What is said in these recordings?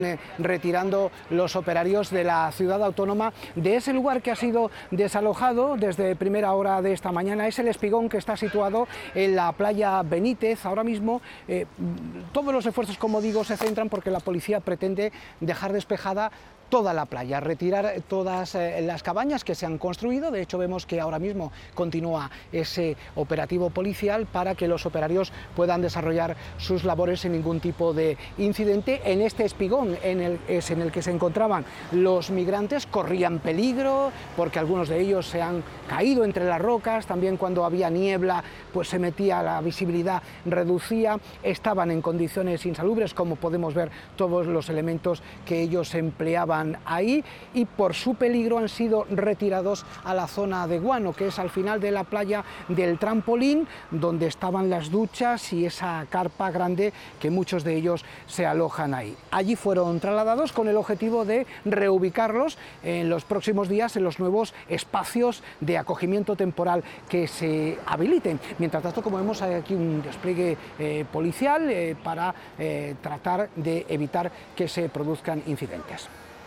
retirando los operarios de la ciudad autónoma de ese lugar que ha sido desalojado desde primera hora de esta mañana. Es el Espigón, que está situado en la playa Benítez. Ahora mismo todos los esfuerzos, como digo, se centran porque la policía pretende dejar despejada toda la playa, retirar todas las cabañas que se han construido. De hecho, vemos que ahora mismo continúa ese operativo policial para que los operarios puedan desarrollar sus labores sin ningún tipo de incidente. En este espigón en el que se encontraban los migrantes, corrían peligro porque algunos de ellos se han caído entre las rocas. También cuando había niebla, pues se metía, la visibilidad reducía, estaban en condiciones insalubres, como podemos ver todos los elementos que ellos empleaban ahí, y por su peligro han sido retirados a la zona de Guano, que es al final de la playa del Trampolín, donde estaban las duchas y esa carpa grande que muchos de ellos se alojan ahí. Allí fueron trasladados con el objetivo de reubicarlos en los próximos días en los nuevos espacios de acogimiento temporal que se habiliten. Mientras tanto, como vemos, hay aquí un despliegue policial para tratar de evitar que se produzcan incidentes.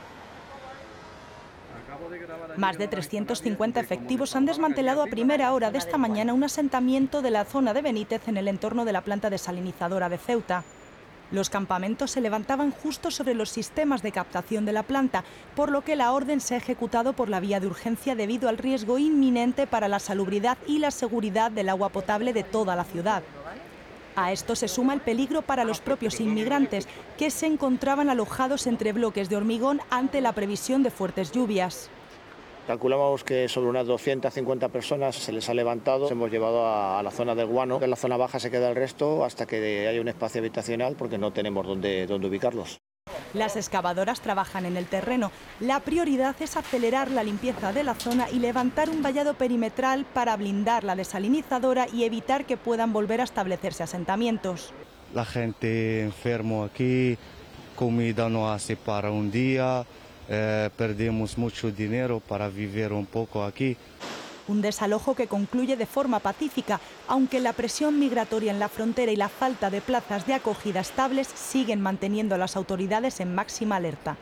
Más de 350 efectivos han desmantelado a primera hora de esta mañana un asentamiento de la zona de Benítez en el entorno de la planta desalinizadora de Ceuta. Los campamentos se levantaban justo sobre los sistemas de captación de la planta, por lo que la orden se ha ejecutado por la vía de urgencia debido al riesgo inminente para la salubridad y la seguridad del agua potable de toda la ciudad. A esto se suma el peligro para los propios inmigrantes, que se encontraban alojados entre bloques de hormigón ante la previsión de fuertes lluvias. Calculamos que sobre unas 250 personas se les ha levantado. Hemos llevado a la zona del Guano. En la zona baja se queda el resto hasta que haya un espacio habitacional, porque no tenemos dónde ubicarlos. Las excavadoras trabajan en el terreno. La prioridad es acelerar la limpieza de la zona y levantar un vallado perimetral para blindar la desalinizadora y evitar que puedan volver a establecerse asentamientos. La gente enferma aquí, comida no hace para un día. Perdemos mucho dinero para vivir un poco aquí. Un desalojo que concluye de forma pacífica, aunque la presión migratoria en la frontera y la falta de plazas de acogida estables siguen manteniendo a las autoridades en máxima alerta.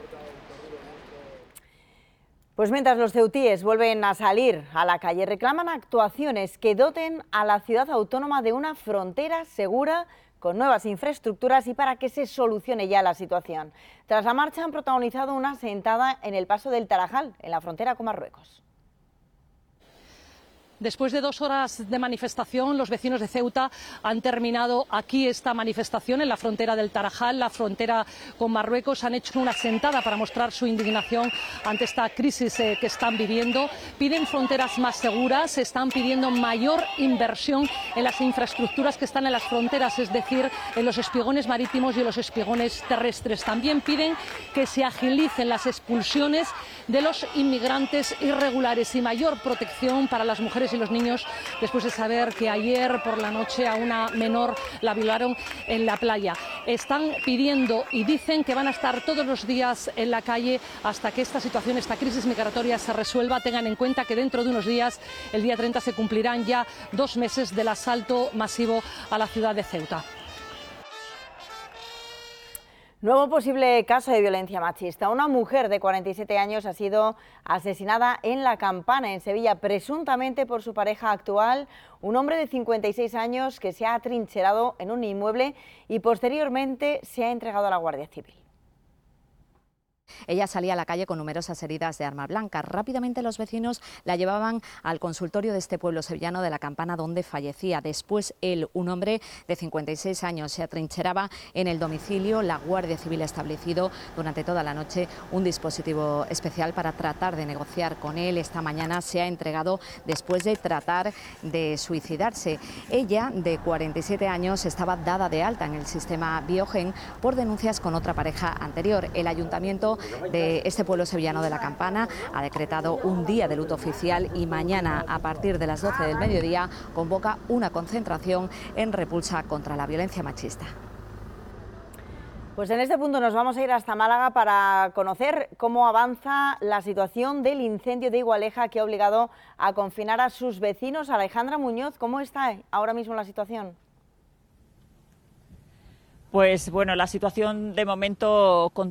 Pues mientras los ceutíes vuelven a salir a la calle, reclaman actuaciones que doten a la ciudad autónoma de una frontera segura, con nuevas infraestructuras y para que se solucione ya la situación. Tras la marcha han protagonizado una sentada en el paso del Tarajal, en la frontera con Marruecos. Después de 2 horas de manifestación, los vecinos de Ceuta han terminado aquí esta manifestación en la frontera del Tarajal, la frontera con Marruecos. Han hecho una sentada para mostrar su indignación ante esta crisis que están viviendo. Piden fronteras más seguras, están pidiendo mayor inversión en las infraestructuras que están en las fronteras, es decir, en los espigones marítimos y en los espigones terrestres. También piden que se agilicen las expulsiones de los inmigrantes irregulares y mayor protección para las mujeres y los niños, después de saber que ayer por la noche a una menor la violaron en la playa. Están pidiendo y dicen que van a estar todos los días en la calle hasta que esta situación, esta crisis migratoria se resuelva. Tengan en cuenta que dentro de unos días, el día 30, se cumplirán ya 2 meses del asalto masivo a la ciudad de Ceuta. Nuevo posible caso de violencia machista. Una mujer de 47 años ha sido asesinada en La Campana, en Sevilla, presuntamente por su pareja actual, un hombre de 56 años que se ha atrincherado en un inmueble y posteriormente se ha entregado a la Guardia Civil. Ella salía a la calle con numerosas heridas de arma blanca. Rápidamente los vecinos la llevaban al consultorio de este pueblo sevillano de La Campana, donde fallecía. Después él, un hombre de 56 años, se atrincheraba en el domicilio. La Guardia Civil ha establecido durante toda la noche un dispositivo especial para tratar de negociar con él. Esta mañana se ha entregado después de tratar de suicidarse. Ella, de 47 años, estaba dada de alta en el sistema Biogen por denuncias con otra pareja anterior. El ayuntamiento de este pueblo sevillano de La Campana ha decretado un día de luto oficial y mañana, a partir de las 12 del mediodía, convoca una concentración en repulsa contra la violencia machista. Pues en este punto nos vamos a ir hasta Málaga para conocer cómo avanza la situación del incendio de Igualeja, que ha obligado a confinar a sus vecinos. Alejandra Muñoz, ¿cómo está ahora mismo la situación? Pues bueno, la situación de momento continúa.